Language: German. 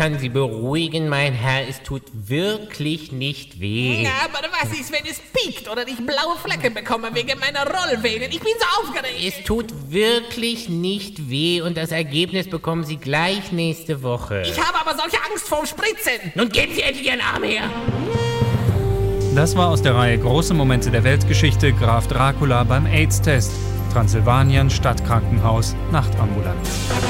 kann Sie beruhigen, mein Herr, es tut wirklich nicht weh. Ja, aber was ist, wenn es piekt oder ich blaue Flecke bekomme wegen meiner Rollvenen? Ich bin so aufgeregt. Es tut wirklich nicht weh und das Ergebnis bekommen Sie gleich nächste Woche. Ich habe aber solche Angst vorm Spritzen. Nun geben Sie endlich Ihren Arm her. Das war aus der Reihe Große Momente der Weltgeschichte Graf Dracula beim AIDS-Test. Transsilvanien Stadtkrankenhaus Nachtambulanz.